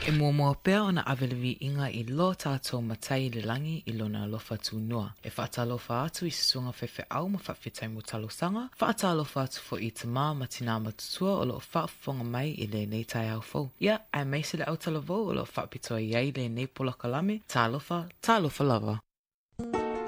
E mua pea ona awelewi inga I lo tātou matai le langi I lona alofa tūnoa. E whaatalofa atu I sisunga fefe au ma whawhetai mo talosanga. Whaatalofa atu fo I tamā ma tina matutua o loo whaafonga mai I le nei tai au fau. Ia, ai meise le au talavou o loo whaapitoa iai le nei polaka lame. Tālofa lava.